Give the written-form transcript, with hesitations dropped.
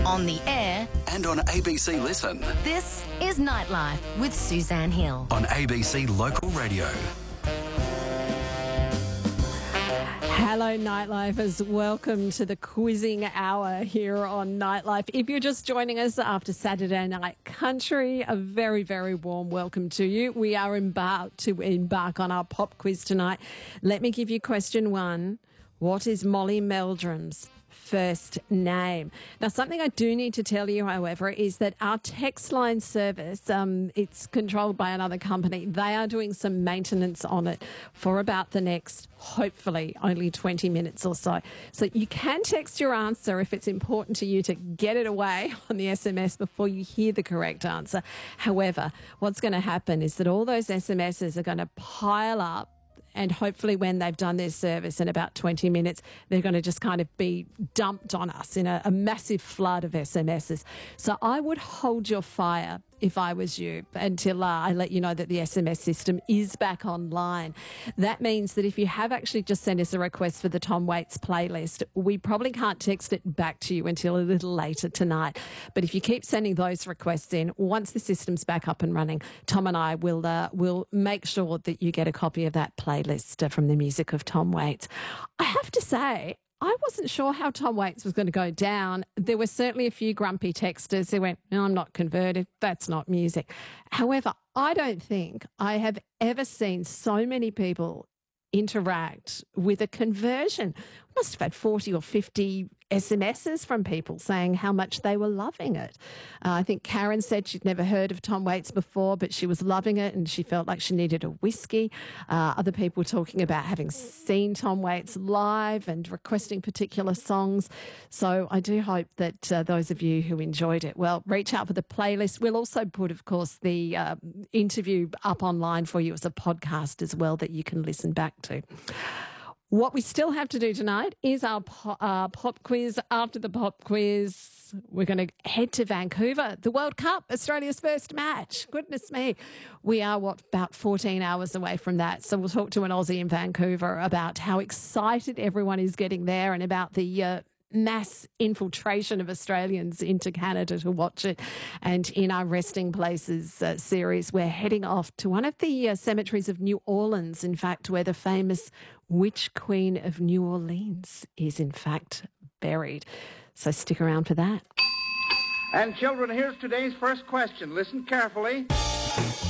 on the air, and on ABC Listen. this is Nightlife with Suzanne Hill. On ABC Local Radio. Hello, Nightlifers. Welcome to the quizzing hour here on Nightlife. If you're just joining us after Saturday Night Country, a very, very warm welcome to you. We are about to embark on our pop quiz tonight. Let me give you question one. What is Molly Meldrum's first name? Now, something I do need to tell you, however, is that our text line service, it's controlled by another company. They are doing some maintenance on it for about the next, hopefully, only 20 minutes or so. So you can text your answer if it's important to you to get it away on the SMS before you hear the correct answer. However, what's going to happen is that all those SMSs are going to pile up. And hopefully when they've done their service in about 20 minutes, they're going to just kind of be dumped on us in a massive flood of SMSs. So I would hold your fire if I was you until I let you know that the SMS system is back online. That means that if you have actually just sent us a request for the Tom Waits playlist, we probably can't text it back to you until a little later tonight. But if you keep sending those requests in, once the system's back up and running, Tom and I will make sure that you get a copy of that playlist from the music of Tom Waits. I have to say, I wasn't sure how Tom Waits was going to go down. There were certainly a few grumpy texters who went, no, I'm not converted. That's not music. However, I don't think I have ever seen so many people interact with a conversion. We must have had 40 or 50 SMSs from people saying how much they were loving it. I think Karen said she'd never heard of Tom Waits before, but she was loving it and she felt like she needed a whiskey. Other people talking about having seen Tom Waits live and requesting particular songs. So I do hope that those of you who enjoyed it, well, reach out for the playlist. We'll also put, of course, the interview up online for you as a podcast as well that you can listen back to. What we still have to do tonight is our pop quiz. After the pop quiz, we're going to head to Vancouver, the World Cup, Australia's first match. Goodness me. We are, about 14 hours away from that. So we'll talk to an Aussie in Vancouver about how excited everyone is getting there and about the mass infiltration of Australians into Canada to watch it. And in our Resting Places series, we're heading off to one of the cemeteries of New Orleans, in fact, where the famous Witch Queen of New Orleans is, in fact, buried. So stick around for that. And children, here's today's first question. Listen carefully.